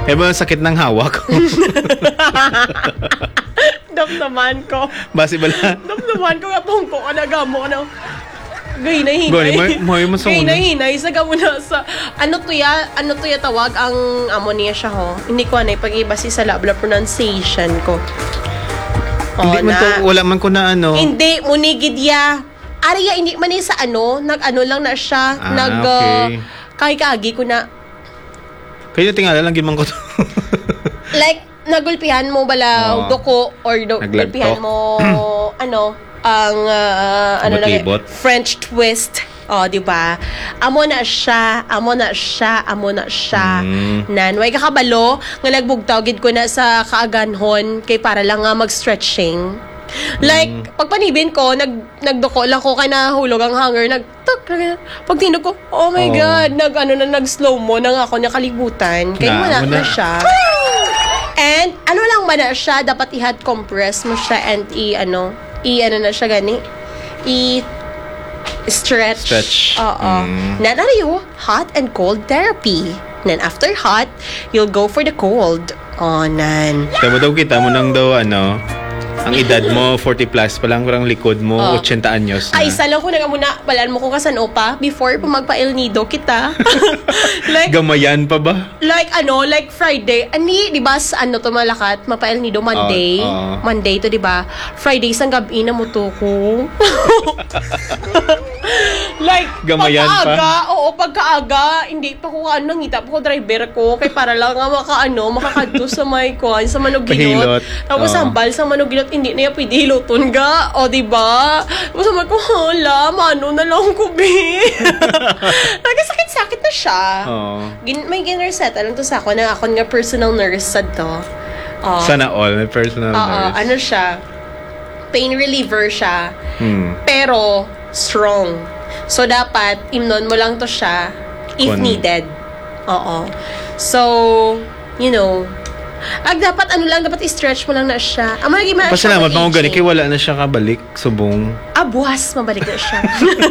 Eh ba sakit ng hawak? Damdaman ko. Basi bala. Damdaman ko nga pong ko kanagamo na. Gahinay-hinay. Gahinay-hinay. Saga mo na sa... Ano to ya tawag? Ang amo niya siya ho. Hindi ko anay pag-iba si sa labla pronunciation ko. Hindi man to, wala man ko na ano. Hindi, munigid ya. Ariya, hindi man sa ano. Nag-ano lang na siya. Okay. Kagi ko na. Kaya tingala lang gimang ko to. Like, nagulpihan mo bala doko or nagulpihan mo ano ang ano na French twist. Di ba? Amo na siya. Nan way kakabalo nga nagbugtaw gid ko na sa kaaganhon kay para lang nga mag-stretching. Like, pagpanibin ko, nagdoko lang ko kay nahulog ang hanger, pag tinog ko, oh my God, nag-slow mo na nga ako nakalibutan. Kaya wala na siya. And, ano lang ba na siya, dapat i-hot compress mo siya and i-ano na siya gani? I-stretch. Oo. Then, hot and cold therapy. Then, after hot, you'll go for the cold. Nan. Tama daw kita mo nang daw, ang edad mo, 40 plus, palang kurang likod mo, 80 anyos na. Ay, isa lang ko na muna, balaan mo kung kasano pa, before pa magpa-El Nido kita. Like, gamayan pa ba? Like, like Friday, di ba, to malakat, mapa-El Nido Monday. Monday to, di ba? Friday, sang gabi na mo to ko. Like, gamayan pagkaaga, pagkaaga, hindi pa ko ngita pa ko driver ko, kay para lang nga makakadto sa may kuhan, sa manuginot. Tapos sambal sa manuginot, hindi na yung pwede hiluton ga. Diba? Tapos sabi ko, hala, mano na lang ko, be. Nagkasakit-sakit na siya. May ginreset. Alam to sa ako na ako nga personal nurse sa to. Sana all, may personal nurse. Ano siya? Pain reliever siya. Pero, strong. So, dapat, imnon mo lang to siya if needed. So, dapat dapat i-stretch mo lang na siya. Pasalamat pa kung gani, kaya wala na siya kabalik, subong. Buwas, mabalik na siya.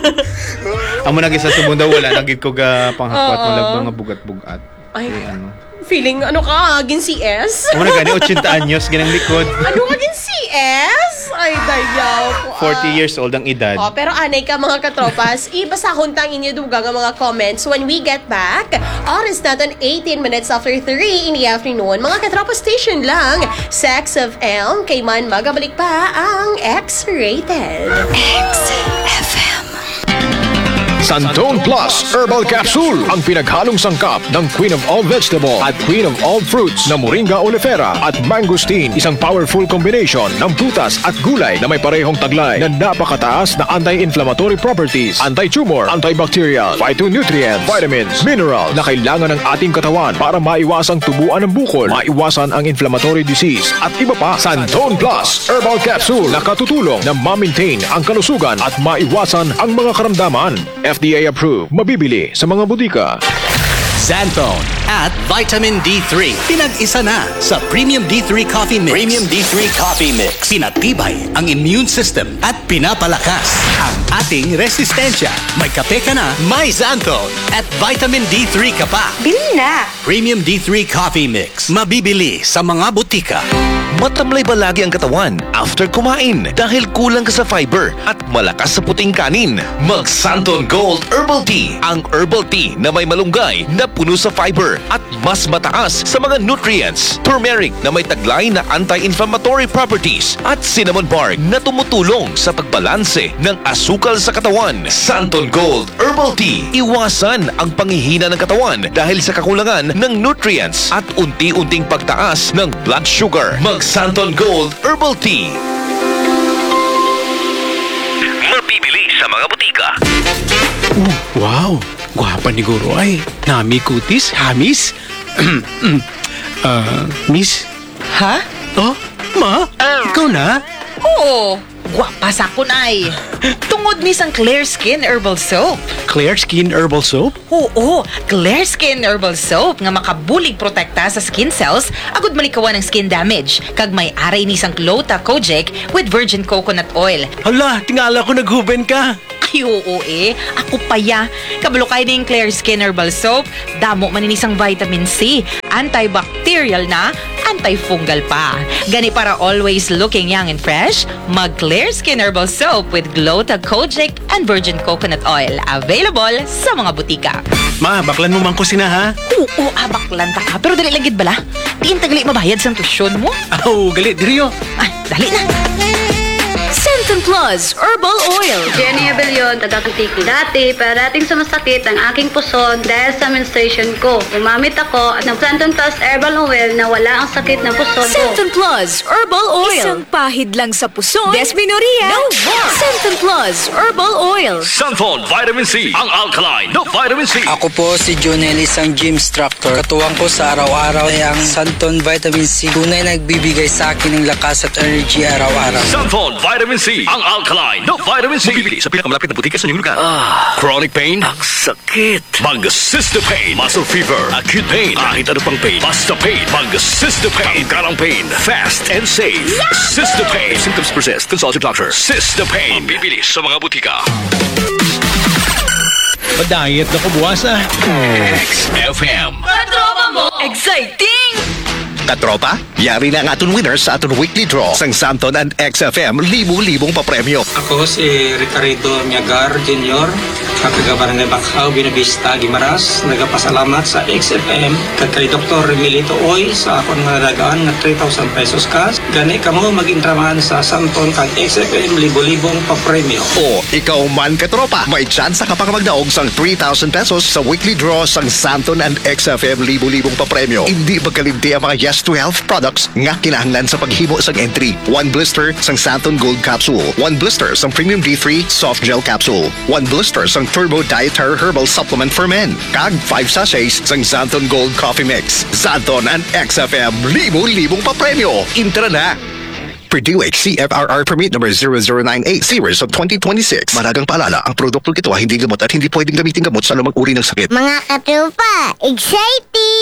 Amo nag-isa subong daw, wala nagid ko ga panghakwat mo lang mga bugat-bugat. Ay, feeling, gin CS? Amo na gani, 80 anyos, ginang likod. Gin CS? Ay, dayaw ko. 40 years old ang edad. Pero anay ka mga katropas, ibasahon tang inyo dugang ang mga comments when we get back. Oras natin 18 minutes after 3 in the afternoon. Mga katropa station lang. Sex of M, kay man magabalik pa ang X-Rated. X-FM. Santon Plus Herbal Capsule, ang pinaghalong sangkap ng Queen of All Vegetable at Queen of All Fruits na Moringa oleifera at mangosteen, isang powerful combination ng prutas at gulay na may parehong taglay na napakataas na anti-inflammatory properties, anti-tumor, antibacterial, phytonutrients, vitamins, mineral na kailangan ng ating katawan para maiwasang tubuan ng bukol, maiwasan ang inflammatory disease at iba pa. Santon Plus Herbal Capsule na katutulong na ma-maintain ang kalusugan at maiwasan ang mga karamdaman. FDA approved. Mabibili sa mga butika. Xanthone at Vitamin D3. Pinag-isa na sa Premium D3 Coffee Mix. Premium D3 Coffee Mix. Pinatibay ang immune system at pinapalakas ang ating resistensya. May kape ka na, may Xanthone at Vitamin D3 ka pa. Bili na! Premium D3 Coffee Mix. Mabibili sa mga butika. Matamlay ba lagi ang katawan after kumain dahil kulang ka sa fiber at malakas sa puting kanin? Mag Santon Gold Herbal Tea. Ang herbal tea na may malunggay na puno sa fiber at mas mataas sa mga nutrients. Turmeric na may taglay na anti-inflammatory properties at cinnamon bark na tumutulong sa pagbalanse ng asukal sa katawan. Santon Gold Herbal Tea. Iwasan ang panghihina ng katawan dahil sa kakulangan ng nutrients at unti-unting pagtaas ng blood sugar. Mag Santon Gold Herbal Tea. Mabibili sa mga butika. Wow! Gwapa ni Guro ay. Nami kutis, hamis. Miss? Ha? Oh, ma? Ikaw na? Oo. Gwapa sa kun ay. Tungod ni sang Clear Skin Herbal Soap. Clear Skin Herbal Soap? Oo, Clear Skin Herbal Soap nga makabulig protekta sa skin cells agud malikawan ng skin damage. Kag may aray ni sang Clota Kojic with virgin coconut oil. Hala, tingala ko naghuben ka. Ay, oo Ako pa ya. Kabalo kayo ng Clear Skin Herbal Soap. Damo maninisang vitamin C. Antibacterial na, antifungal pa. Gani para always looking young and fresh, mag Clear Skin Herbal Soap with Glowtag Kojic and Virgin Coconut Oil. Available sa mga butika. Ma, baklan mo man ko sina ha? Oo, baklan ta ka. Pero dali lagid bala. Diin tagali mabayad sa tusyon mo. Aw, gali, diriyo. Ay, dali na. Centon Plus Herbal Oil. Jenny Abellion, taga-Katiki. Dati, parating sumasakit ang aking puson dahil sa menstruation ko. Gumamit ako ng Centon Plus Herbal Oil na wala ang sakit ng puson ko. Centon Plus Herbal Oil. Isang pahid lang sa puson. Desmenorrhea. No more. Centon Plus Herbal Oil. Santon Vitamin C, ang alkaline na vitamin C. Ako po si Jonel, isang gym instructor. Katuwang ko sa araw-araw ay ang Santon Vitamin C. Tunay nagbibigay sa akin ng lakas at energy araw-araw. Santon Vitamin C, ang alkaline na vitamin C. Mabibili sa pinakamalapit na butika sa inyong lugar. Chronic pain? Ang sakit. Mag-Cystopain. Muscle fever. Acute pain. Kahit ano pang pain. Basta pain. Mag-Cystopain. Tanggalang pain. Fast and safe. Cystopain. If symptoms persist, consult your doctor. Cystopain. Mabibili sa mga butika. Pa-diet na ko buwas ah. XFM. Exciting! Katropa, yari na ang aton winners sa aton weekly draw sang Santon and XFM libu-libong papremyo. Ako si Ricardo Miagar Jr. Kagabarangay Bakhaw, Binavista, Guimaras. Nagapasalamat sa XFM kay Dr. Milito Oy sa akong nalagaan na 3,000 pesos cash. Gani ka mo mag-intraman sa Santon kag XFM libu-libong papremyo. O, ikaw man katropa, may tsansa ka pang magdaog sang 3,000 pesos sa weekly draw sang Santon and XFM libu-libong papremyo. Hindi magkalimti ang mga Yes to Health products nga kinahanglan sa paghimo sang entry. 1 blister sang Santon Gold Capsule, 1 blister sang Premium D3 Soft Gel Capsule, 1 blister sang Turbo Dietary Herbal Supplement for Men, kag 5 sachets sang Santon Gold Coffee Mix. Santon and XFM libu-libong papremyo. Intra na! Purdue CFRR Permit number 0098 series of 2026. Managang paalala, ang produktong ito ay hindi gamot at hindi pwedeng gamitin gamot sa lumang uri ng sakit. Mga katropa, exciting!